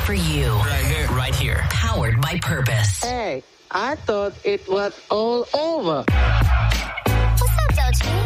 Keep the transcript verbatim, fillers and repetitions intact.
for you. Right here. Right here. Powered by Purpose. Hey, I thought it was all over. What's up, Dochi?